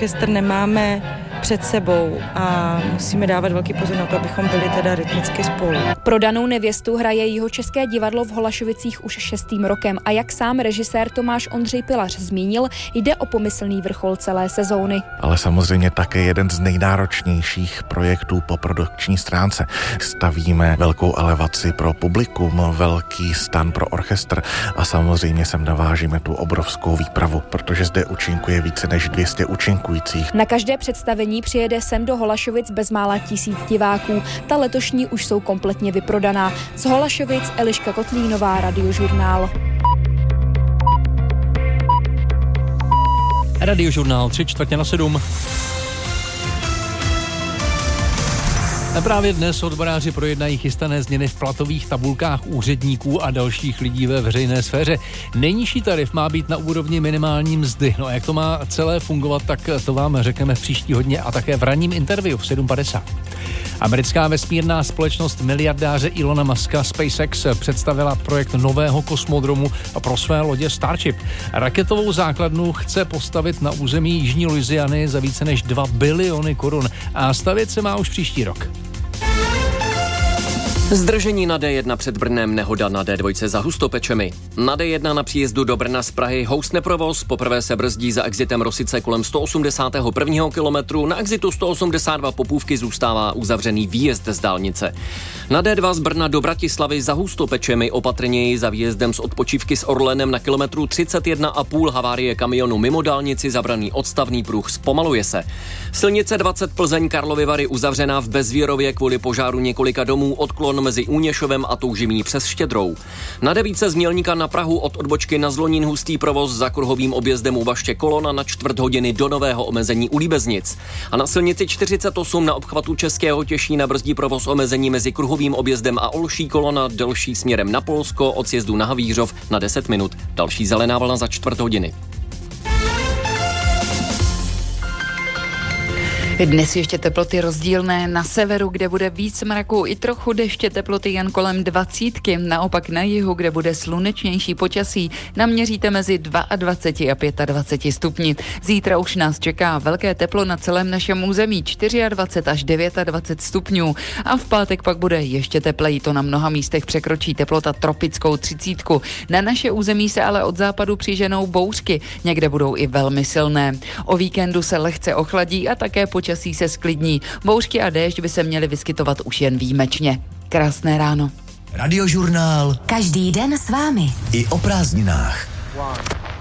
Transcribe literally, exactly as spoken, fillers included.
orchestr nemáme před sebou a musíme dávat velký pozor na to, abychom byli teda rytmicky spolu. Pro danou nevěstu hraje Jihočeské divadlo v Holašovicích už šestým rokem a jak sám režisér Tomáš Ondřej Pilař zmínil, jde o pomyslný vrchol celé sezóny. Ale samozřejmě také jeden z nejnáročnějších projektů po produkční stránce. Stavíme velkou elevaci pro publikum, velký stan pro orchestr a samozřejmě sem navážíme tu obrovskou výpravu, protože zde účinkuje více než dvě stě účinkujících. Na každé představení přijede sem do Holašovic bezmála tisíc diváků. Ta letošní už jsou kompletně vyprodaná. Z Holašovic Eliška Kotlínová, Radiožurnál. Radiožurnál tři čtvrtě na sedm. A právě dnes odboráři projednají chystané změny v platových tabulkách úředníků a dalších lidí ve veřejné sféře. Nejnižší tarif má být na úrovni minimální mzdy. No a jak to má celé fungovat, tak to vám řekneme v příští hodně a také v ranním interview v sedm padesát. Americká vesmírná společnost miliardáře Elona Muska SpaceX představila projekt nového kosmodromu pro své lodě Starship. Raketovou základnu chce postavit na území jižní Louisiany za více než dva biliony korun a stavět se má už příští rok. Zdržení na D jedna před Brnem, nehoda na D dva za Hustopečemi. Na D jedna na příjezdu do Brna z Prahy houstne provoz, poprvé se brzdí za exitem Rosice kolem sto osmdesátého prvního kilometru, na exitu sto osmdesát dva Popůvky zůstává uzavřený výjezd z dálnice. Na D dva z Brna do Bratislavy za Hustopečemi opatrněji za výjezdem z odpočívky s Orlenem na kilometru třicet jedna a půl havárie kamionu mimo dálnici, zabraný odstavný pruh, zpomaluje se. Silnice dvacet Plzeň Karlovy Vary uzavřená v Bezvírově kvůli požáru několika domů, odklon mezi Úněšovem a Toužimí přes Štědrou. Na devíce z Mělníka na Prahu od odbočky na Zlonín hustý provoz za kruhovým objezdem u Baště Kolona na čtvrt hodiny do nového omezení u Líbeznic. A na silnici čtyřicet osm na obchvatu Českého Těšína brzdí provoz omezení mezi kruhovým objezdem a Olší Kolona delší směrem na Polsko od sjezdu na Havířov na deset minut. Další zelená vlna za čtvrt hodiny. Dnes ještě teploty rozdílné na severu, kde bude víc mraku i trochu deště, teploty jen kolem dvacítky. Naopak na jihu, kde bude slunečnější počasí, naměříte mezi dvacet dva a dvacet pět stupni. Zítra už nás čeká velké teplo na celém našem území, dvacet čtyři až dvacet devět stupňů. A v pátek pak bude ještě tepleji, to na mnoha místech překročí teplota tropickou třicítku. Na naše území se ale od západu přiženou bouřky, někde budou i velmi silné. O víkendu se lehce ochladí a také počasí se sklidní. Bouřky a déšť by se měly vyskytovat už jen výjimečně. Krásné ráno. Radiožurnál. Každý den s vámi. I o prázdninách.